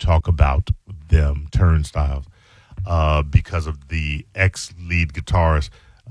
talk about them, Turnstiles, because of the ex-lead guitarist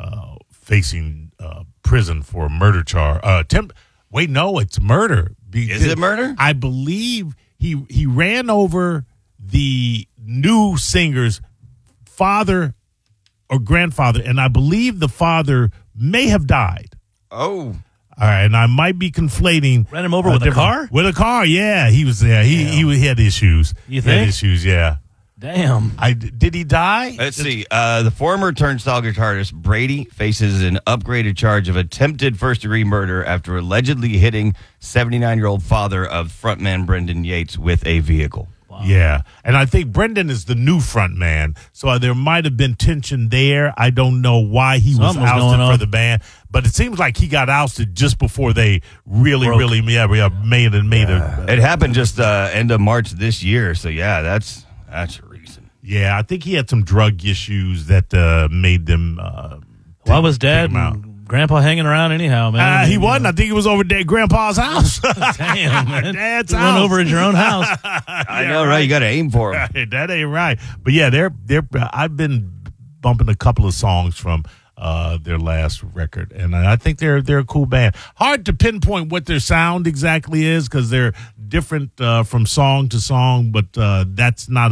facing prison for a murder charge. Wait, no, it's murder. Is it murder? I believe he ran over the new singer's father or grandfather, and I believe the father may have died. Oh. All right, and I might be conflating. Ran him over with a car? With a car, yeah. He was there. He had issues. You He had think? issues, yeah. Damn. Did he die? Let's see. The former Turnstile guitarist Brady faces an upgraded charge of attempted first-degree murder after allegedly hitting 79-year-old father of frontman Brendan Yates with a vehicle. Wow. Yeah, and I think Brendan is the new front man, so there might have been tension there. I don't know why he was Something was going ousted on. for the band, but it seems like he got ousted just before they really made it. It happened just end of March this year, so yeah, that's recent. Yeah, I think he had some drug issues that made them. Why was Dad take him out. and Grandpa hanging around anyhow, man? He wasn't. I think he was over at Grandpa's house. Damn, man. Dad's Run house. over at your own house. I know, right? You got to aim for him. That ain't right. But yeah, they're. I've been bumping a couple of songs from their last record, and I think they're a cool band. Hard to pinpoint what their sound exactly is because they're different from song to song, but that's not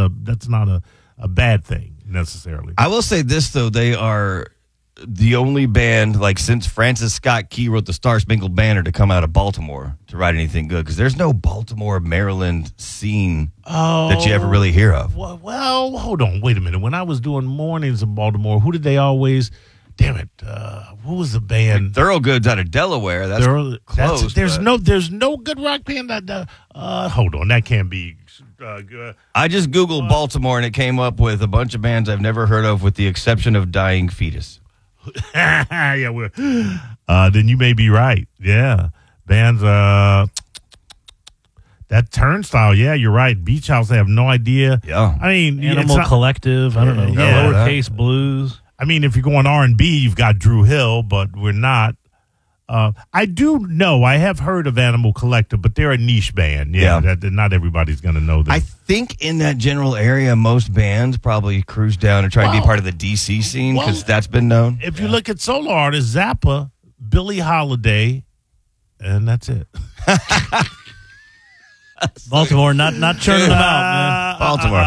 a bad thing necessarily. I will say this though, they are the only band like since Francis Scott Key wrote the Star Spangled Banner to come out of Baltimore to write anything good because there's no Baltimore, Maryland scene that you ever really hear of. Well, hold on, wait a minute. When I was doing mornings in Baltimore, who did they always? Damn it! What was the band? Thoroughtgood's out of Delaware. That's close. There's but no good rock band. Hold on, that can't be good. I just Googled Baltimore and it came up with a bunch of bands I've never heard of with the exception of Dying Fetus. Yeah, then you may be right. Yeah, bands. That Turnstile. Yeah, you're right. Beach House. I have no idea. Yeah. I mean, Animal Collective. I don't know. Yeah. Lowercase Blues. I mean, if you're going R&B, you've got Drew Hill, but we're not. I do know. I have heard of Animal Collective, but they're a niche band. Yeah. That not everybody's going to know them. I think in that general area, most bands probably cruise down and try to be part of the DC scene because that's been known. If you look at solo artists, Zappa, Billie Holiday, and that's it. Baltimore, not churning them out, man. Baltimore.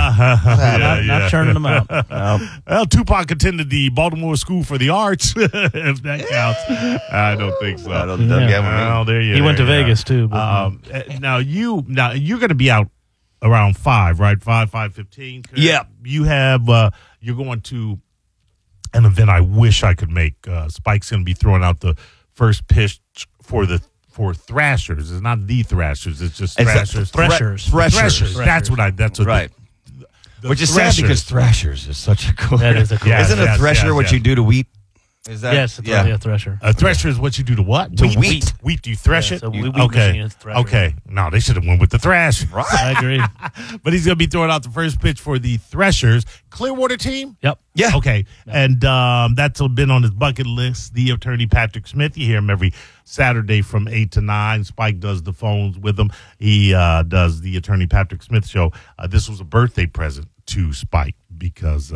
Not churning them out. Well, Tupac attended the Baltimore School for the Arts, if that counts. I don't think so. I don't get me. Well, there you He went to there you Vegas, go. too. But, Now you're going to be out around 5, right? 5:15. Yeah. You have you're going to an event. I wish I could make. Spike's going to be throwing out the first pitch for Thrashers. It's not the Thrashers. It's just Thrashers. Thrashers. That's what right. Which is Thrashers. sad because Thrashers is such a cool. That is a cool. Yeah. Isn't a thresher what you do to wheat? Is that? Yes, it's a thresher. A thresher is what you do to what? To wheat. Wheat. Do you thresh Yeah, it? so wheat Okay. machine is thresher. Okay. No, they should have went with the thrash. Right. I agree. But he's going to be throwing out the first pitch for the Threshers Clearwater team. Yep. Yeah. Okay. And that's been on his bucket list. The attorney Patrick Smith. You hear him every Saturday from 8 to 9. Spike does the phones with him. He does the attorney Patrick Smith show. This was a birthday present to Spike because,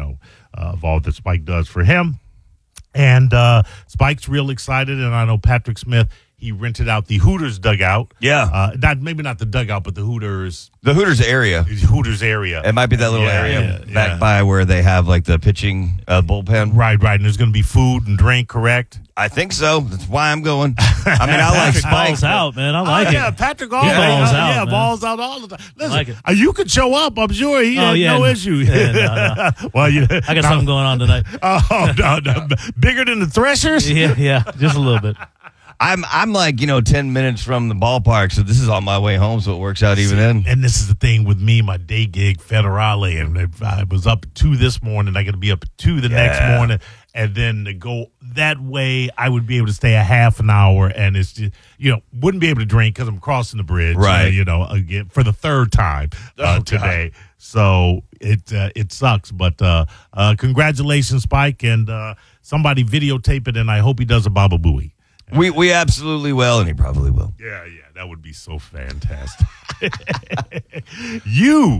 of all that Spike does for him. And Spike's real excited, and I know Patrick Smith, he rented out the Hooters dugout. Yeah. Maybe not the dugout, but the Hooters area. area. It might be that little area back by where they have like the pitching bullpen. Right. And there's going to be food and drink, correct? I think so. That's why I'm going. I mean, I like Patrick Spike. balls out, man. I like it. Yeah, Patrick always balls out, man. balls out all the time. Listen, like it. You could show up. I'm sure he had no issue. Yeah, no. Well, I got something going on tonight. Oh no, bigger than the Threshers. Yeah, just a little bit. I'm like 10 minutes from the ballpark, so this is on my way home, so it works out even then. And this is the thing with me, my day gig, Federale, and I was up at 2 this morning. I got to be up at 2 the next morning, and then to go that way, I would be able to stay a half an hour, and it's just wouldn't be able to drink because I'm crossing the bridge, right? Again for the third time today. So it sucks, but congratulations, Spike, and somebody videotape it, and I hope he does a Baba Booey. We absolutely will, and he probably will. Yeah, that would be so fantastic. You